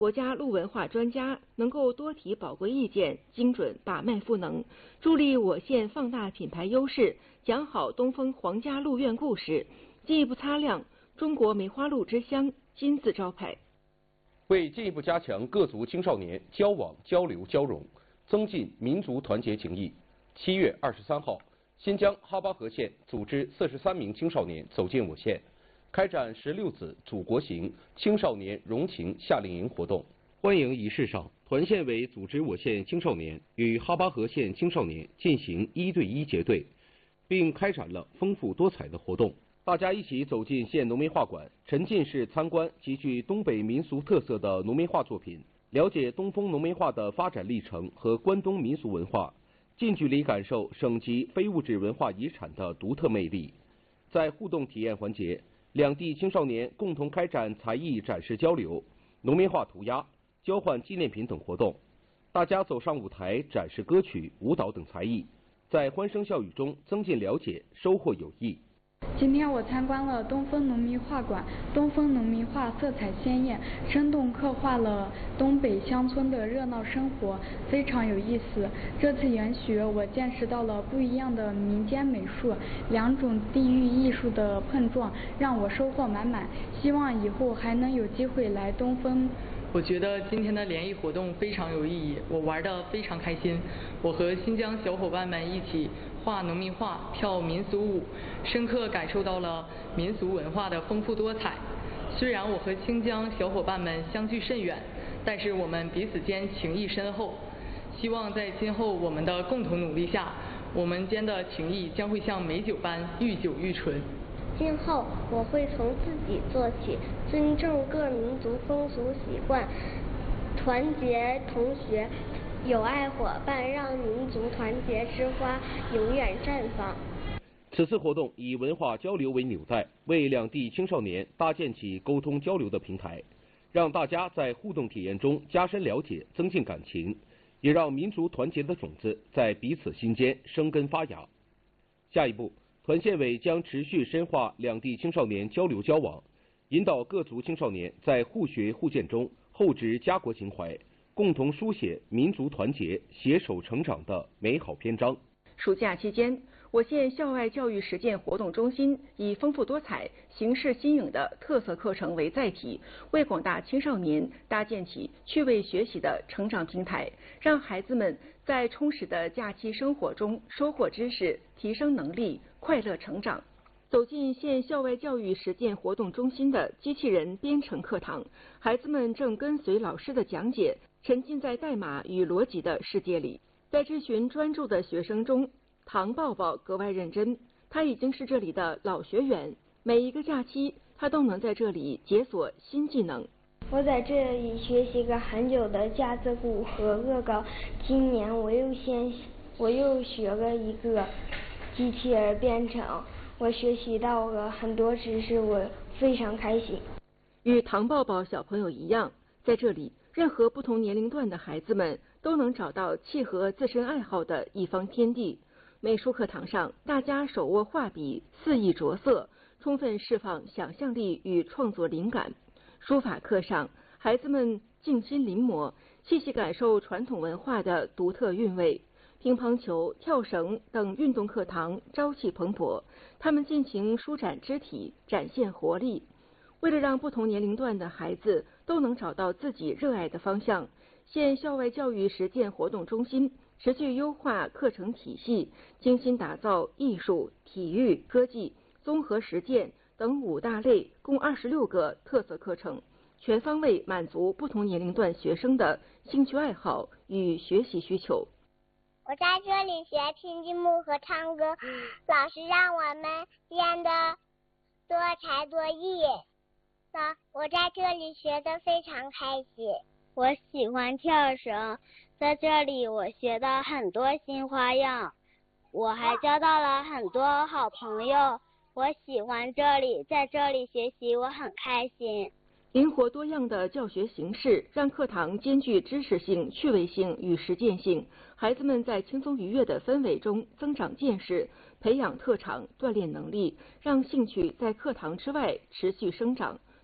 国家陆文化专家能够多提宝贵意见，精准把脉赋能，助力我县放大品牌优势，讲好东风皇家陆苑故事，进一步擦亮中国梅花鹿之乡金字招牌。 为进一步加强各族青少年交往、交流、交融，增进民族团结情谊，7月23号，新疆哈巴河县组织43名青少年走进我县，开展16子祖国行青少年融情夏令营活动。欢迎仪式上，团县委组织我县青少年与哈巴河县青少年进行1对1结对，并开展了丰富多彩的活动。大家一起走进县农民画馆，沉浸式参观极具东北民俗特色的农民画作品，了解东风农民画的发展历程和关东民俗文化，近距离感受省级非物质文化遗产的独特魅力。在互动体验环节，两地青少年共同开展才艺展示交流、农民画涂鸦、交换纪念品等活动。大家走上舞台展示歌曲、舞蹈等才艺，在欢声笑语中增进了解，收获友谊。 今天我参观了东风农民画馆，东风农民画色彩鲜艳，生动刻画了东北乡村的热闹生活，非常有意思。这次研学我见识到了不一样的民间美术，两种地域艺术的碰撞，让我收获满满。希望以后还能有机会来东风。 我觉得今天的联谊活动非常有意义，我玩得非常开心。我和新疆小伙伴们一起画农民画、跳民俗舞，深刻感受到了民俗文化的丰富多彩。虽然我和新疆小伙伴们相距甚远，但是我们彼此间情谊深厚。希望在今后我们的共同努力下，我们间的情谊将会像美酒般愈久愈纯。 今后我会从自己做起，尊重各民族风俗习惯，团结同学，友爱伙伴，让民族团结之花永远绽放。 此次活动以文化交流为纽带，为两地青少年搭建起沟通交流的平台，让大家在互动体验中加深了解，增进感情，也让民族团结的种子在彼此心间生根发芽。下一步，团县委将持续深化两地青少年交流交往，引导各族青少年在互学互鉴中厚植家国情怀，共同书写民族团结、携手成长的美好篇章。 暑假期间，我县校外教育实践活动中心以丰富多彩、形式新颖的特色课程为载体，为广大青少年搭建起趣味学习的成长平台，让孩子们在充实的假期生活中收获知识、提升能力、快乐成长。走进县校外教育实践活动中心的机器人编程课堂，孩子们正跟随老师的讲解，沉浸在代码与逻辑的世界里。在这群专注的学生中，唐抱抱格外认真，他已经是这里的老学员，每一个假期他都能在这里解锁新技能。 我在这里学习了很久的架子鼓和乐高，今年我又学了一个机器人编程，我学习到了很多知识，我非常开心。 与唐抱抱小朋友一样，在这里任何不同年龄段的孩子们都能找到契合自身爱好的一方天地。美术课堂上，大家手握画笔，肆意着色，充分释放想象力与创作灵感。书法课上，孩子们静心临摹，细细感受传统文化的独特韵味。乒乓球、跳绳等运动课堂朝气蓬勃，他们尽情舒展肢体，展现活力。为了让不同年龄段的孩子都能找到自己热爱的方向，县校外教育实践活动中心持续优化课程体系，精心打造艺术、体育、科技、综合实践等5大类共26个特色课程，全方位满足不同年龄段学生的兴趣爱好与学习需求。 我在这里学拼积木和唱歌，老师让我们练得多才多艺，我在这里学得非常开心。 我喜欢跳绳，在这里我学到很多新花样，我还交到了很多好朋友。我喜欢这里，在这里学习我很开心。 灵活多样的教学形式让课堂兼具知识性、趣味性与实践性，孩子们在轻松愉悦的氛围中增长见识，培养特长，锻炼能力，让兴趣在课堂之外持续生长，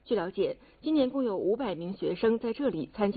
据了解，今年共有500名学生在这里参加